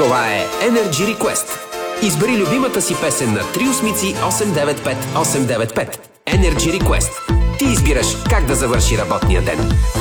Това е Energy Request. Избери любимата си песен на 385-895. Energy Request. Ти избираш как да завърши работния ден.